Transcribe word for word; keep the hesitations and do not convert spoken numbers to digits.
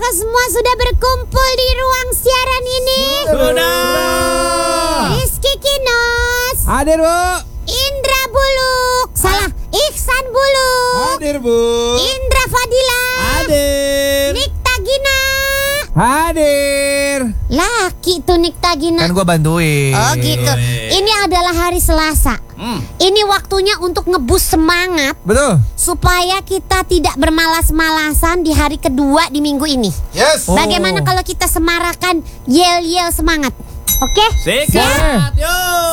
apakah semua sudah berkumpul di ruang siaran ini? Sudah. Rizky Kinos. Hadir, Bu. Indra Buluk. Salah, Ihsan Buluk. Hadir, Bu. Indra Fadila. Hadir. Nikta Gina. Hadir. Laki tuh Nikta Gina. Kan gua bantuin. Oh gitu. Ini adalah hari Selasa. Hmm. Ini waktunya untuk ngebus semangat Betul. supaya kita tidak bermalas-malasan di hari kedua di minggu ini. Yes. Oh. Bagaimana kalau kita semarakan yel-yel semangat? Oke? Sikat. Yo.